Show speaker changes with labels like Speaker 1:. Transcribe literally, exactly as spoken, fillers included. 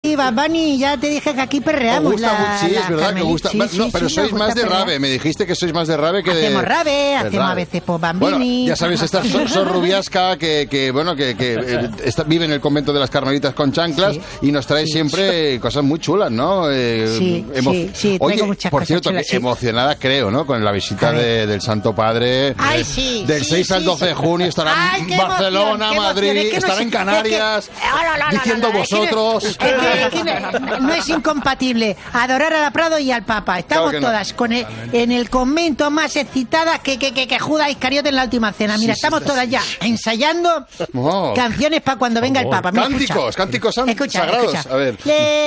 Speaker 1: ti, Bad Bunny, ya te dije que aquí perreamos.
Speaker 2: Gusta,
Speaker 1: la,
Speaker 2: sí,
Speaker 1: la
Speaker 2: es verdad que gusta.
Speaker 1: sí,
Speaker 2: no,
Speaker 1: sí,
Speaker 2: pero
Speaker 1: sí,
Speaker 2: sois
Speaker 1: nos
Speaker 2: más
Speaker 1: gusta
Speaker 2: de
Speaker 1: perrear.
Speaker 2: rave. Me dijiste que sois más de rave que de...
Speaker 1: Hacemos rave, hacemos
Speaker 2: rave.
Speaker 1: a veces Pop Bambini.
Speaker 2: Bueno, ya sabes, esta Sor, Sor Rubiasca, que, que bueno, que, que eh, está, vive en el convento de las Carmelitas con chanclas, sí, y nos trae sí, siempre sí. cosas muy chulas, ¿no? Eh,
Speaker 1: sí,
Speaker 2: emo...
Speaker 1: sí, sí,
Speaker 2: Oye,
Speaker 1: muchas
Speaker 2: por
Speaker 1: cosas
Speaker 2: cierto,
Speaker 1: chulas,
Speaker 2: que
Speaker 1: sí.
Speaker 2: emocionada creo, ¿no? Con la visita de, del Santo Padre.
Speaker 1: Ay,
Speaker 2: eh,
Speaker 1: sí.
Speaker 2: Del
Speaker 1: sí,
Speaker 2: seis
Speaker 1: sí,
Speaker 2: al doce
Speaker 1: sí.
Speaker 2: de junio estará
Speaker 1: Ay,
Speaker 2: en Barcelona,
Speaker 1: emoción,
Speaker 2: Madrid,
Speaker 1: es que
Speaker 2: estará
Speaker 1: no
Speaker 2: en
Speaker 1: es,
Speaker 2: Canarias,
Speaker 1: es que, oh, la, la, la,
Speaker 2: diciendo
Speaker 1: la, la,
Speaker 2: vosotros.
Speaker 1: Es que, es que, es que no, no es incompatible adorar a la Prado y al Papa. Estamos
Speaker 2: claro no.
Speaker 1: todas con el, en el convento más excitadas que, que, que, que Judas Iscariote en la última cena. Mira, sí, estamos sí, todas sí. ya ensayando oh. canciones para cuando venga oh. el Papa. Mira,
Speaker 2: cánticos,
Speaker 1: escucha.
Speaker 2: cánticos san-
Speaker 1: escucha,
Speaker 2: sagrados.
Speaker 1: Escucha.
Speaker 2: A ver.
Speaker 1: Le